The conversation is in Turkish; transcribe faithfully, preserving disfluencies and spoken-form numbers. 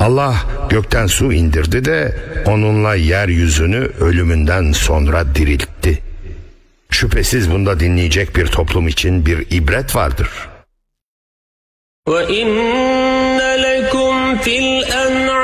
Allah gökten su indirdi de onunla yeryüzünü ölümünden sonra diriltti. Şüphesiz bunda dinleyecek bir toplum için bir ibret vardır. وَإِنَّ لَكُمْ فِي الْأَنْعَامِ